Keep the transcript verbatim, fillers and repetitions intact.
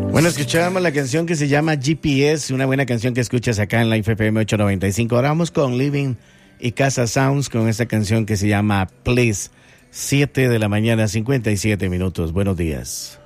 Bueno, escuchábamos la canción que se llama G P S, una buena canción que escuchas acá en la F M ocho noventa y cinco. Ahora vamos con Living y Casa Sounds con esta canción que se llama Please. siete de la mañana, cincuenta y siete minutos. Buenos días.